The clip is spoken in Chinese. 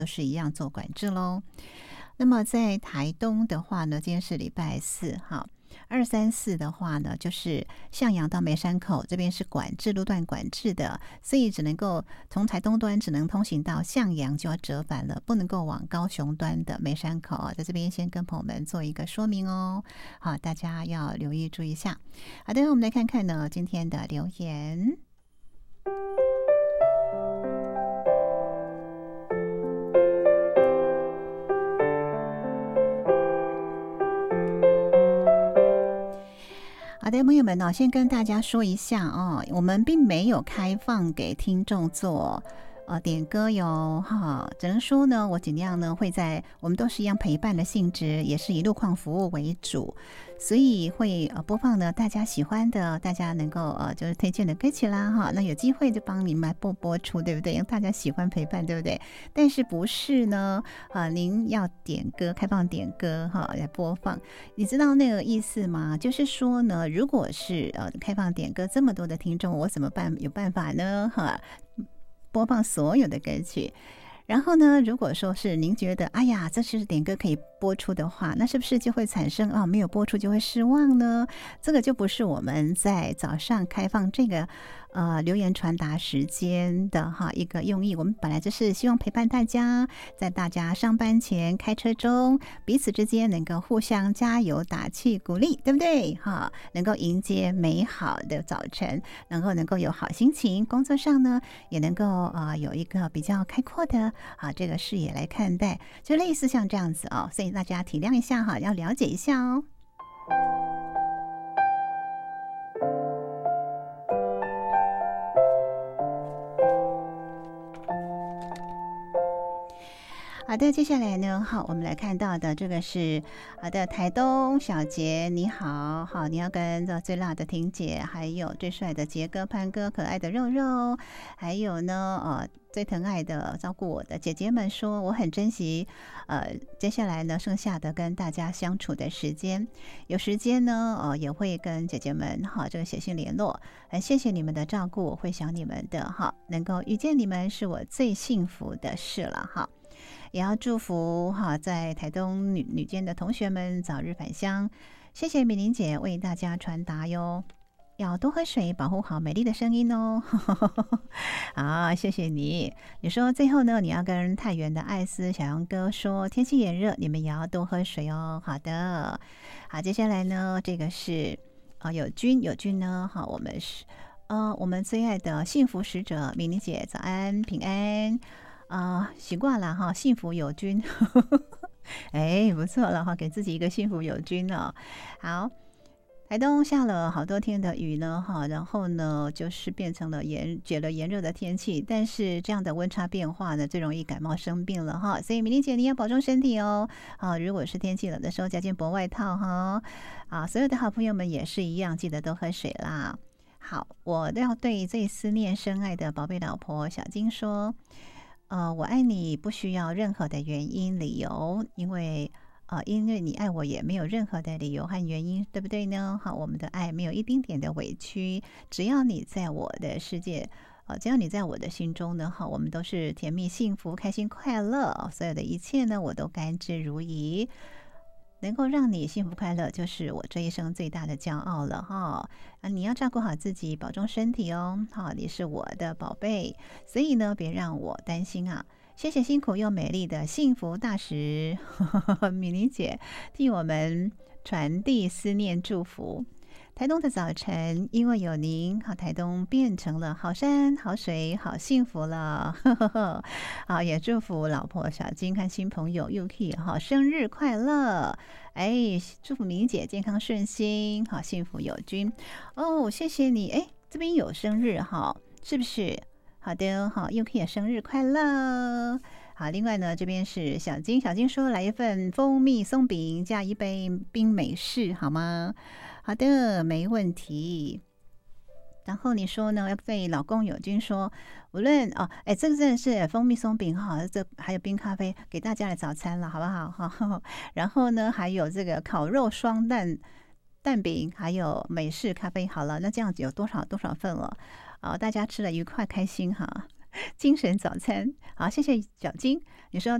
都是一样做管制咯。那么在台东的话呢，今天是礼拜四哈，2、3、4的话呢，就是向阳到梅山口这边是管制路段管制的，所以只能够从台东端只能通行到向阳就要折返了，不能够往高雄端的梅山口在这边先跟朋友们做一个说明哦，好，大家要留意注意一下。好的，我们来看看呢今天的留言。好的，朋友们呢，先跟大家说一下哦，我们并没有开放给听众做点歌哟哈，只能说呢，我尽量呢会在我们都是一样陪伴的性质，也是以路况服务为主，所以会播放呢大家喜欢的，大家能够就是推荐的歌曲啦哈，那有机会就帮您来播出，对不对？让大家喜欢陪伴，对不对？但是不是呢？您要点歌，开放点歌哈来播放，你知道那个意思吗？就是说呢，如果是开放点歌，这么多的听众，我怎么办？有办法呢？哈。播放所有的歌曲，然后呢，如果说是您觉得哎呀这是点歌可以播出的话，那是不是就会产生没有播出就会失望呢？这个就不是我们在早上开放这个留言传达时间的一个用意。我们本来就是希望陪伴大家，在大家上班前开车中彼此之间能够互相加油打气鼓励，对不对？能够迎接美好的早晨，能够有好心情，工作上呢也能够有一个比较开阔的这个视野来看待，就类似像这样子所以大家体谅一下要了解一下哦。好的，接下来呢，我们来看到的这个是好的，台东小杰你好，你要跟最辣的婷姐，还有最帅的杰哥、潘哥、可爱的肉肉，还有呢最疼爱的照顾我的姐姐们说，我很珍惜接下来呢剩下的跟大家相处的时间，有时间呢也会跟姐姐们这个写信联络，很谢谢你们的照顾，我会想你们的能够遇见你们是我最幸福的事了也要祝福在台东女监的同学们早日返乡。谢谢米玲姐为大家传达哟，要多喝水，保护好美丽的声音哦。好，谢谢你。你说最后呢，你要跟太原的艾斯小杨哥说，天气炎热，你们也要多喝水哦。好的，好，接下来呢，这个是有君呢，我们是我们最爱的幸福使者米玲姐，早安平安。习惯了幸福有君哎，不错了给自己一个幸福有君了。好，台东下了好多天的雨呢然后呢就是变成了炎热的天气，但是这样的温差变化呢最容易感冒生病了所以米玲姐你要保重身体哦。如果是天气冷的时候加件薄外套所有的好朋友们也是一样，记得多喝水啦。好，我要对最思念深爱的宝贝老婆小金说，我爱你不需要任何的原因理由，因为你爱我也没有任何的理由和原因，对不对呢？我们的爱没有一丁点的委屈，只要你在我的世界，只要你在我的心中呢，我们都是甜蜜幸福开心快乐，所有的一切呢我都甘之如饴，能够让你幸福快乐就是我这一生最大的骄傲了你要照顾好自己，保重身体哦你是我的宝贝，所以呢别让我担心谢谢辛苦又美丽的幸福大使米妮姐替我们传递思念祝福。台东的早晨因为有您台东变成了好山好水好幸福了也祝福老婆小金和新朋友 Yuki 生日快乐，祝福明姐健康顺心幸福有君谢谢你这边有生日是不是？好的Yuki 也生日快乐。好，另外呢这边是小金说来一份蜂蜜松饼加一杯冰美式好吗？好的，没问题。然后你说呢，要对老公友君说，无论这个真的是蜂蜜松饼这还有冰咖啡给大家的早餐了，好不好？然后呢，还有这个烤肉双蛋饼，还有美式咖啡。好了，那这样子有多少份了？大家吃了愉快开心精神早餐。好，谢谢小金，你说